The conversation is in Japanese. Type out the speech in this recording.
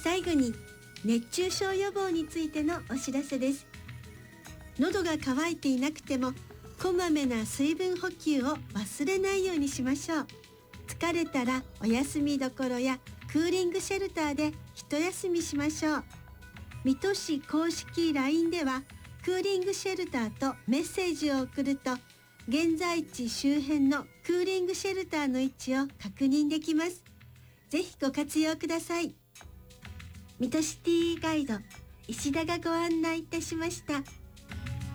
最後に熱中症予防についてのお知らせです。喉が渇いていなくてもこまめな水分補給を忘れないようにしましょう。疲れたらお休みどころやクーリングシェルターで一休みしましょう。水戸市公式 LINE ではクーリングシェルターとメッセージを送ると現在地周辺のクーリングシェルターの位置を確認できます。ぜひご活用ください。水戸シティガイド石田がご案内いたしました。